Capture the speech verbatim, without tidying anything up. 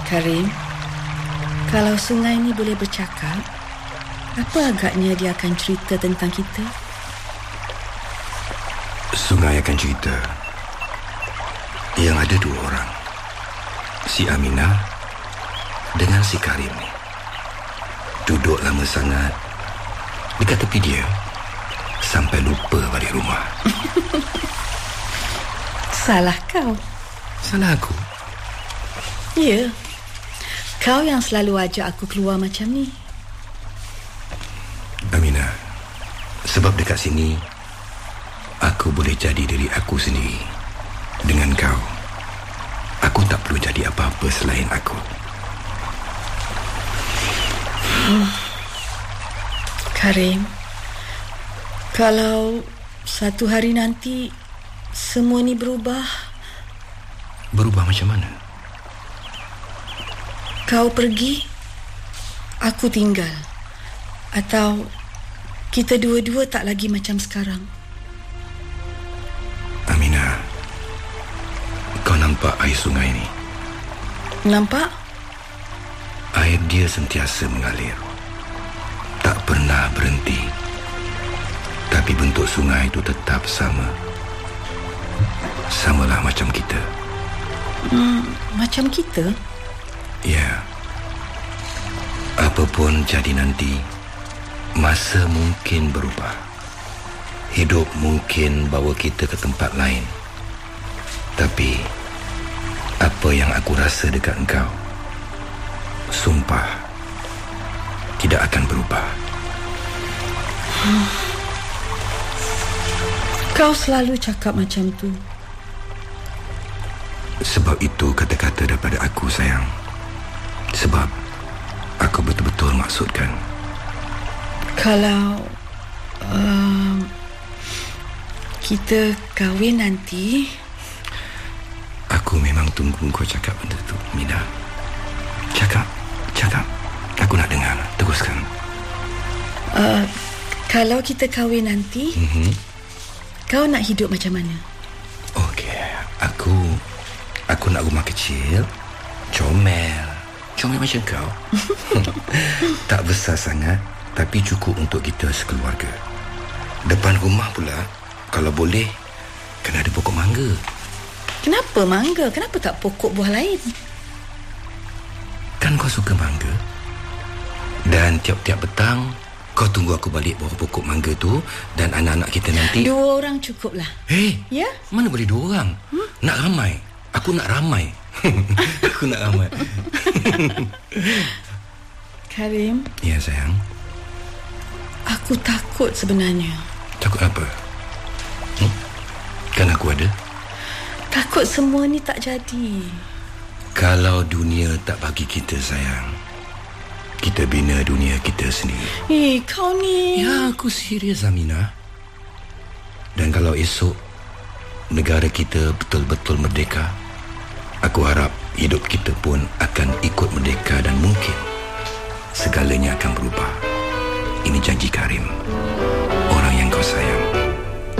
Karim, kalau sungai ni boleh bercakap, apa agaknya dia akan cerita tentang kita? Sungai akan cerita. Yang ada dua orang, si Aminah dengan si Karim ni, duduk lama sangat dekat tepi dia sampai lupa balik rumah. Salah kau. Salah aku? Ya, kau yang selalu ajak aku keluar macam ni. Aminah, sebab dekat sini aku boleh jadi diri aku sendiri. Dengan kau, aku tak perlu jadi apa-apa selain aku. Karim, kalau satu hari nanti semua ni berubah. Berubah macam mana? Kau pergi, aku tinggal. Atau kita dua-dua tak lagi macam sekarang. Aminah, kau nampak air sungai ni? Nampak? Air dia sentiasa mengalir, tak pernah berhenti. Tapi bentuk sungai itu tetap sama. Samalah macam kita. Hmm, macam kita? Ya. Apapun jadi nanti, masa mungkin berubah. Hidup mungkin bawa kita ke tempat lain. Tapi apa yang aku rasa dekat engkau, sumpah, tidak akan berubah. Hmm. Kau selalu cakap macam tu. Sebab itu kata-kata daripada aku, sayang. Sebab aku betul-betul maksudkan. Kalau uh, kita kahwin nanti, aku memang tunggu kau cakap benda tu, Mina. Cakap, cakap. Aku nak dengar. Teruskan. Uh, kalau kita kahwin nanti, mm-hmm. kau nak hidup macam mana? Okey, aku aku nak rumah kecil, comel. Comel macam kau. Tak besar sangat, tapi cukup untuk kita sekeluarga. Depan rumah pula, kalau boleh, kena ada pokok mangga. Kenapa mangga? Kenapa tak pokok buah lain? Kan kau suka mangga. Dan tiap-tiap petang kau tunggu aku balik bawah pokok mangga tu, dan anak-anak kita nanti. Dua orang cukuplah. Hei, ya? Mana boleh dua orang? Hmm? Nak ramai. Aku nak ramai. Aku nak ramai. Karim. Ya, sayang. Aku takut sebenarnya. Takut apa? Hmm? Kan aku ada. Takut semua ni tak jadi. Kalau dunia tak bagi kita, sayang, kita bina dunia kita sendiri. Eh, kau ni... Ya, aku serius, Aminah. Dan kalau esok negara kita betul-betul merdeka, aku harap hidup kita pun akan ikut merdeka, dan mungkin segalanya akan berubah. Ini janji Karim, orang yang kau sayang.